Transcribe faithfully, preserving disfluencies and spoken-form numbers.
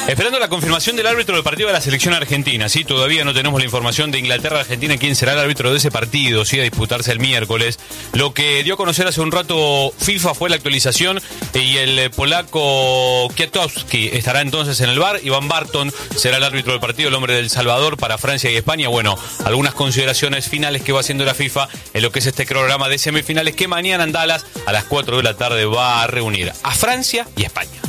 Esperando la confirmación del árbitro del partido de la selección argentina, ¿sí? Todavía no tenemos la información de Inglaterra-Argentina, quién será el árbitro de ese partido, ¿sí? A disputarse el miércoles. Lo que dio a conocer hace un rato FIFA fue la actualización y el polaco Kwiatkowski estará entonces en el V A R. Ivan Barton será el árbitro del partido, el hombre del Salvador para Francia y España. Bueno, algunas consideraciones finales que va haciendo la FIFA en lo que es este programa de semifinales que mañana en Dallas a las cuatro de la tarde va a reunir a Francia y España.